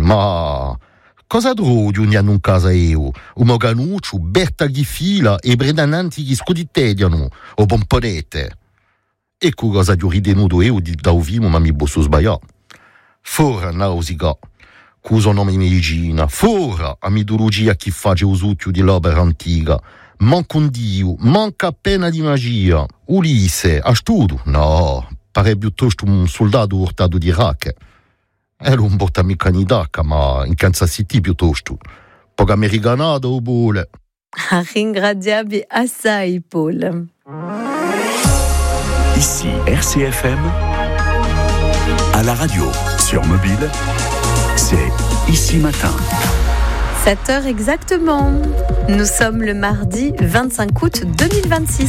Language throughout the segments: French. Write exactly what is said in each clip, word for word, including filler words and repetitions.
Ma cosa drodio non hanno in casa io? Un Moganuccio, Berta Ghifila e Bredananti gli scuditediano, o pomponete. Ecco cosa di ridenuto io di da ovimo ma mi posso sbagliare. Fora nausica, cuso nome medicina, fora a mitologia chi fa usutio di l'opera antica. Manca un dio, manca appena di magia. Ulisse, astuto? No, pare piuttosto un soldato urtato di Iraq. Era un bottamica in Itaca, ma in Kansas City piuttosto. Poco americanato o bole. Ringraziabi assai, Paul. Ici R C F M, à la radio, sur mobile, c'est Ici Matin. sept heures exactement. Nous sommes le mardi vingt-cinq août deux mille vingt-six.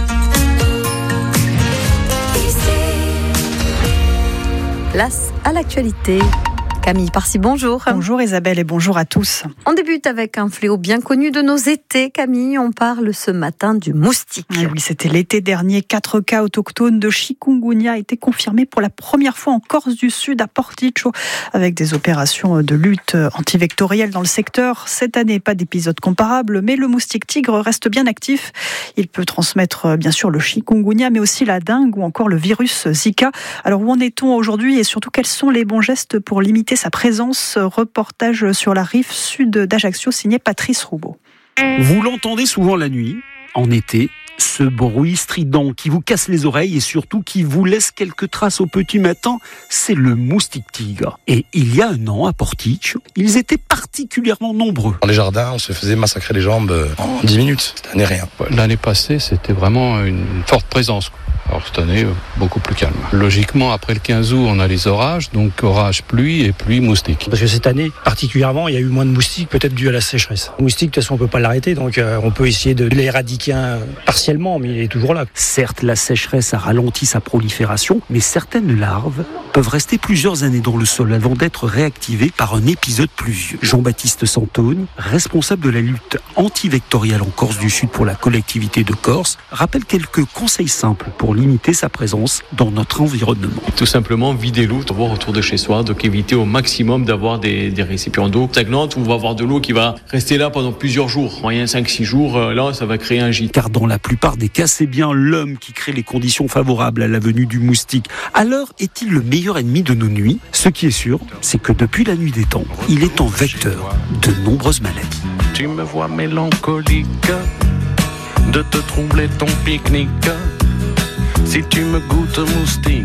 Place à l'actualité. Camille Parcy, bonjour. Bonjour Isabelle et bonjour à tous. On débute avec un fléau bien connu de nos étés. Camille, on parle ce matin du moustique. Et oui, c'était l'été dernier. Quatre cas autochtones de chikungunya étaient confirmés pour la première fois en Corse du Sud, à Porticcio, avec des opérations de lutte antivectorielle dans le secteur. Cette année, pas d'épisode comparable, mais le moustique tigre reste bien actif. Il peut transmettre bien sûr le chikungunya, mais aussi la dengue ou encore le virus Zika. Alors où en est-on aujourd'hui et surtout quels sont les bons gestes pour limiter sa présence? Reportage sur la rive sud d'Ajaccio signé Patrice Roubaud. Vous l'entendez souvent la nuit, en été, ce bruit strident qui vous casse les oreilles et surtout qui vous laisse quelques traces au petit matin, c'est le moustique tigre. Et il y a un an, à Porticcio, ils étaient particulièrement nombreux. Dans les jardins, on se faisait massacrer les jambes en dix minutes. Cette année, rien. L'année passée, c'était vraiment une forte présence. Alors cette année, beaucoup plus calme. Logiquement, après le quinze août, on a les orages, donc orage, pluie et pluie, moustique. Parce que cette année, particulièrement, il y a eu moins de moustiques, peut-être dû à la sécheresse. Le moustique, de toute façon, on ne peut pas l'arrêter, donc euh, on peut essayer de l'éradiquer euh, partiellement, mais il est toujours là. Certes, la sécheresse a ralenti sa prolifération, mais certaines larves peuvent rester plusieurs années dans le sol avant d'être réactivées par un épisode pluvieux. Jean-Baptiste Santone, responsable de la lutte antivectorielle en Corse du Sud pour la collectivité de Corse, rappelle quelques conseils simples pour limiter sa présence dans notre environnement. Tout simplement vider l'eau autour de chez soi, donc éviter au maximum d'avoir des, des récipients d'eau stagnante où on va avoir de l'eau qui va rester là pendant plusieurs jours. En moyenne cinq six jours, là ça va créer un gîte. Car dans la plupart des cas, c'est bien l'homme qui crée les conditions favorables à la venue du moustique. Alors est-il le meilleur ennemi de nos nuits? Ce qui est sûr, c'est que depuis la nuit des temps, il est en vecteur de nombreuses maladies. Tu me vois mélancolique de te troubler ton pique-nique. Si tu me goûtes moustique,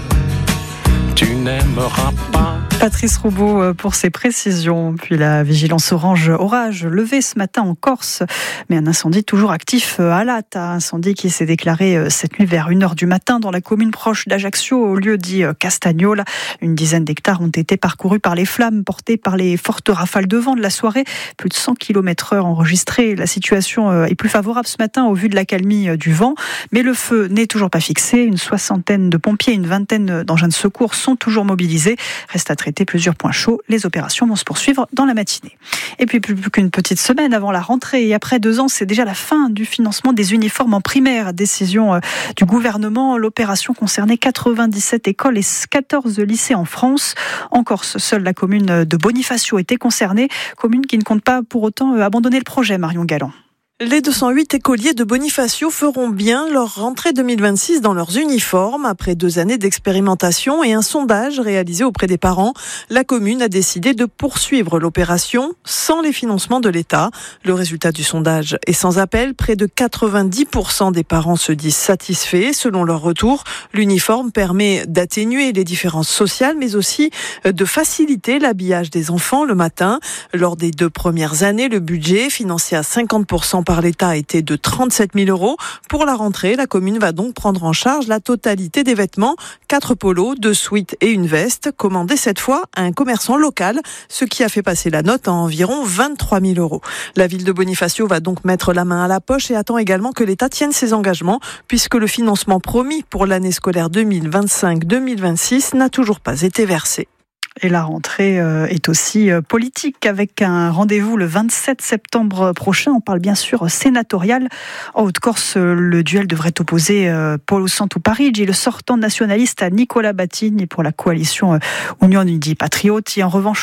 tu n'aimeras pas. Patrice Roubaud pour ses précisions. Puis la vigilance orange orage levée ce matin en Corse, mais un incendie toujours actif à Lata. Incendie qui s'est déclaré cette nuit vers une heure du matin dans la commune proche d'Ajaccio, au lieu dit Castagnola. Une dizaine d'hectares ont été parcourus par les flammes portées par les fortes rafales de vent de la soirée. Plus de cent kilomètres heure enregistrés. La situation est plus favorable ce matin au vu de l'accalmie du vent, mais le feu n'est toujours pas fixé. Une soixantaine de pompiers, une vingtaine d'engins de secours sont toujours mobilisés. Reste à traiter plusieurs points chauds. Les opérations vont se poursuivre dans la matinée. Et puis plus qu'une petite semaine avant la rentrée et après deux ans, c'est déjà la fin du financement des uniformes en primaire. Décision du gouvernement. L'opération concernait quatre-vingt-dix-sept écoles et quatorze lycées en France. En Corse, seule la commune de Bonifacio était concernée. Commune qui ne compte pas pour autant abandonner le projet, Marion Galland. Les deux cent huit écoliers de Bonifacio feront bien leur rentrée deux mille vingt-six dans leurs uniformes. Après deux années d'expérimentation et un sondage réalisé auprès des parents, la commune a décidé de poursuivre l'opération sans les financements de l'État. Le résultat du sondage est sans appel. Près de quatre-vingt-dix pour cent des parents se disent satisfaits. Selon leur retour, l'uniforme permet d'atténuer les différences sociales, mais aussi de faciliter l'habillage des enfants le matin. Lors des deux premières années, le budget, financé à cinquante pour cent par l'État, était de trente-sept mille euros. Pour la rentrée, la commune va donc prendre en charge la totalité des vêtements, quatre polos, deux sweats et une veste, commandés cette fois à un commerçant local, ce qui a fait passer la note à environ vingt-trois mille euros. La ville de Bonifacio va donc mettre la main à la poche et attend également que l'État tienne ses engagements, puisque le financement promis pour l'année scolaire deux mille vingt-cinq deux mille vingt-six n'a toujours pas été versé. Et la rentrée est aussi politique avec un rendez-vous le vingt-sept septembre prochain. On parle bien sûr sénatorial. En Haute-Corse, le duel devrait opposer Paolo Santuparigi, le sortant nationaliste, à Nicolas Battini pour la coalition Union Uniti Patriotti. En revanche, pas de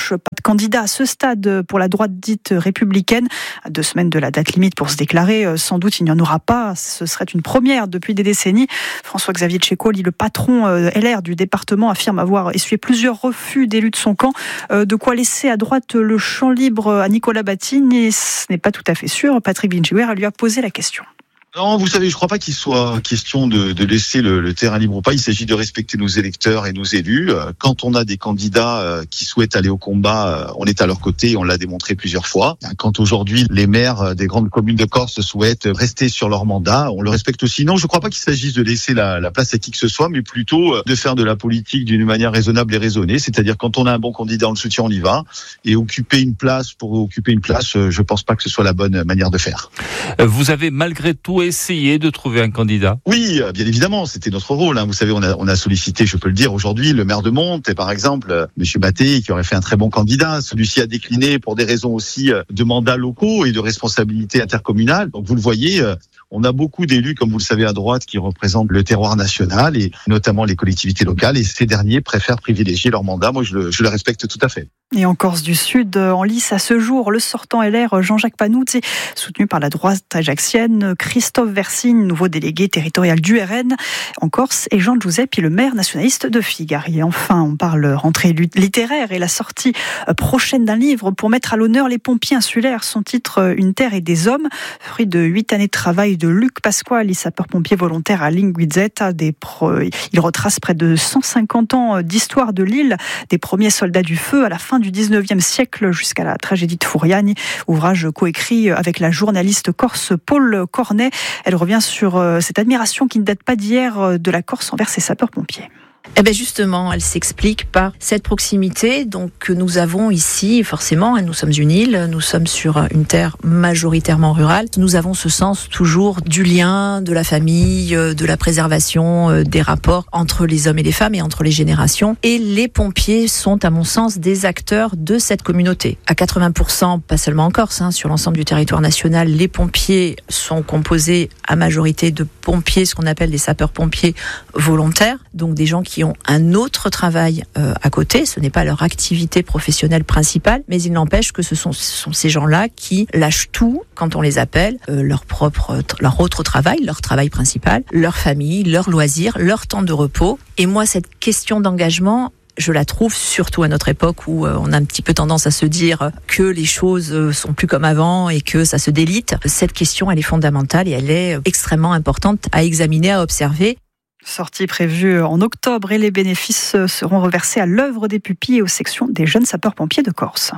candidat à ce stade pour la droite dite républicaine. À deux semaines de la date limite pour se déclarer, sans doute il n'y en aura pas. Ce serait une première depuis des décennies. François-Xavier Tchécoli, le patron L R du département, affirme avoir essuyé plusieurs refus d'élus de son camp. De quoi laisser à droite le champ libre à Nicolas Battine, et ce n'est pas tout à fait sûr. Patrick Binchouer lui a posé la question. Non, vous savez, je ne crois pas qu'il soit question de, de laisser le, le terrain libre ou pas. Il s'agit de respecter nos électeurs et nos élus. Quand on a des candidats qui souhaitent aller au combat, on est à leur côté, on l'a démontré plusieurs fois. Quand aujourd'hui les maires des grandes communes de Corse souhaitent rester sur leur mandat, on le respecte aussi. Non, je ne crois pas qu'il s'agisse de laisser la, la place à qui que ce soit, mais plutôt de faire de la politique d'une manière raisonnable et raisonnée. C'est-à-dire quand on a un bon candidat, on le soutient, on y va. Et occuper une place pour occuper une place, je ne pense pas que ce soit la bonne manière de faire. Vous avez malgré tout essayer de trouver un candidat? Oui, bien évidemment, c'était notre rôle. Hein. Vous savez, on a, on a sollicité, je peux le dire aujourd'hui, le maire de Monte, et par exemple, Monsieur Batté, qui aurait fait un très bon candidat. Celui-ci a décliné pour des raisons aussi de mandats locaux et de responsabilité intercommunale. Donc vous le voyez, on a beaucoup d'élus, comme vous le savez, à droite, qui représentent le terroir national et notamment les collectivités locales. Et ces derniers préfèrent privilégier leur mandat. Moi, je le, je le respecte tout à fait. Et en Corse du Sud, en lice à ce jour, le sortant L R Jean-Jacques Panuzzi, soutenu par la droite ajaxienne, Christophe Versigne, nouveau délégué territorial du R N en Corse, et Jean Giuseppi, le maire nationaliste de Figari. Et enfin, on parle rentrée littéraire et la sortie prochaine d'un livre pour mettre à l'honneur les pompiers insulaires. Son titre, Une terre et des hommes, fruit de huit années de travail de Luc Pasquale, sapeur-pompier volontaire à Linguizzetta. Des pro... Il retrace près de cent cinquante ans d'histoire de l'île, des premiers soldats du feu à la fin du dix-neuvième siècle jusqu'à la tragédie de Furiani. Ouvrage coécrit avec la journaliste corse Paul Cornet. Elle revient sur cette admiration qui ne date pas d'hier de la Corse envers ses sapeurs-pompiers. Eh bien justement, elle s'explique par cette proximité donc, que nous avons ici, forcément. Nous sommes une île, nous sommes sur une terre majoritairement rurale. Nous avons ce sens toujours du lien, de la famille, de la préservation des rapports entre les hommes et les femmes et entre les générations. Et les pompiers sont, à mon sens, des acteurs de cette communauté. À quatre-vingts pour cent, pas seulement en Corse, hein, sur l'ensemble du territoire national, les pompiers sont composés à majorité de pompiers, ce qu'on appelle des sapeurs-pompiers volontaires, donc des gens qui ont un autre travail euh, à côté. Ce n'est pas leur activité professionnelle principale, mais il n'empêche que ce sont, ce sont ces gens-là qui lâchent tout quand on les appelle, euh, leur propre, leur autre travail, leur travail principal, leur famille, leurs loisirs, leur temps de repos. Et moi, cette question d'engagement, je la trouve surtout à notre époque où euh, on a un petit peu tendance à se dire que les choses euh, sont plus comme avant et que ça se délite. Cette question, elle est fondamentale et elle est extrêmement importante à examiner, à observer. Sortie prévue en octobre et les bénéfices seront reversés à l'œuvre des pupilles et aux sections des jeunes sapeurs-pompiers de Corse.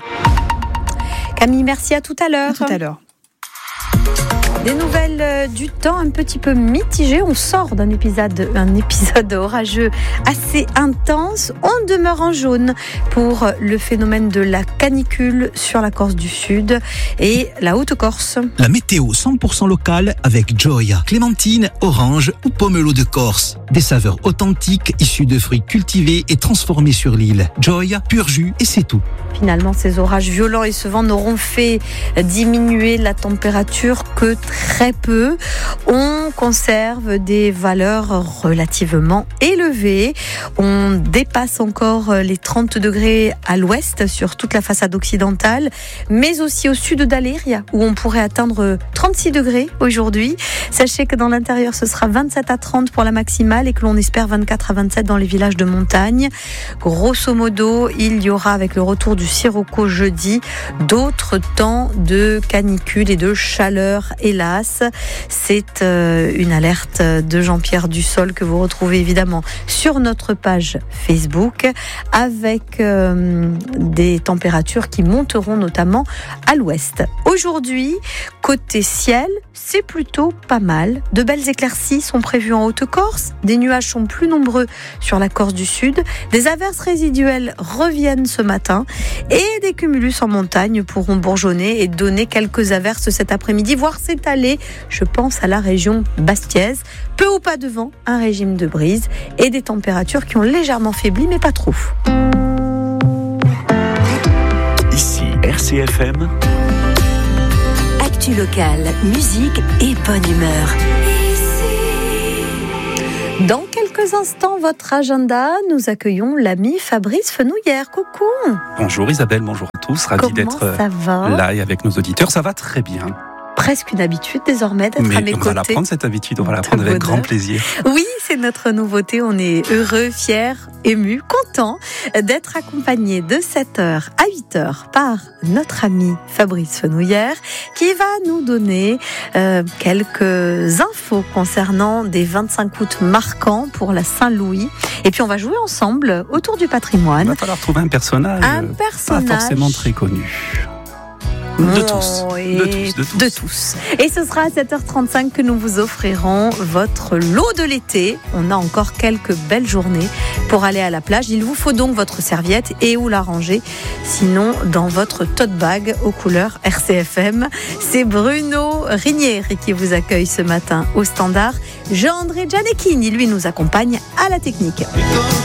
Camille, merci, à tout à l'heure. À tout à l'heure. Des nouvelles du temps un petit peu mitigées. On sort d'un épisode, un épisode orageux assez intense. On demeure en jaune pour le phénomène de la canicule sur la Corse du Sud et la Haute-Corse. La météo cent pour cent locale avec Joya, clémentine, orange ou pomelo de Corse. Des saveurs authentiques issues de fruits cultivés et transformés sur l'île. Joya, pur jus et c'est tout. Finalement, ces orages violents et ce vent n'auront fait diminuer la température que très peu. On conserve des valeurs relativement élevées. On dépasse encore les trente degrés à l'ouest sur toute la façade occidentale, mais aussi au sud d'Aléria où on pourrait atteindre trente-six degrés aujourd'hui. Sachez que dans l'intérieur, ce sera vingt-sept à trente pour la maximale et que l'on espère vingt-quatre à vingt-sept dans les villages de montagne. Grosso modo, il y aura avec le retour du Sirocco jeudi d'autres temps de canicule et de chaleur, hélas. C'est euh, une alerte de Jean-Pierre Dussol que vous retrouvez évidemment sur notre page Facebook avec euh, des températures qui monteront notamment à l'ouest. Aujourd'hui, côté ciel, c'est plutôt pas mal. De belles éclaircies sont prévues en Haute-Corse. Des nuages sont plus nombreux sur la Corse du Sud. Des averses résiduelles reviennent ce matin et des cumulus en montagne pourront bourgeonner et donner quelques averses cet après-midi, voire s'étaler, je pense à la région bastiaise. Peu ou pas de vent, un régime de brise et des températures qui ont légèrement faibli, mais pas trop. Ici R C F M. Actu locale, musique et bonne humeur. Dans quelques quelques instants votre agenda, nous accueillons l'ami Fabrice Fenouillère. Coucou. Bonjour Isabelle, bonjour à tous. Ravi Comment d'être ça va là et avec nos auditeurs. Ça va très bien. Presque une habitude désormais d'être Mais à mes on côtés. va la prendre cette habitude, on va la prendre avec bonheur. grand plaisir. Oui, c'est notre nouveauté. On est heureux, fiers, émus, contents d'être accompagnés de sept heures à huit heures par notre ami Fabrice Fenouillère qui va nous donner euh, quelques infos concernant des vingt-cinq août marquants pour la Saint-Louis. Et puis on va jouer ensemble autour du patrimoine. Il va falloir trouver un personnage, un personnage pas forcément très connu. De tous. Oh, et de tous, de tous. de tous. Et ce sera à sept heures trente-cinq que nous vous offrirons votre lot de l'été. On a encore quelques belles journées pour aller à la plage. Il vous faut donc votre serviette et où la ranger. Sinon, dans votre tote bag aux couleurs R C F M. C'est Bruno Rinieri qui vous accueille ce matin au standard. Jean-André Gianecchini, lui, nous accompagne à la technique.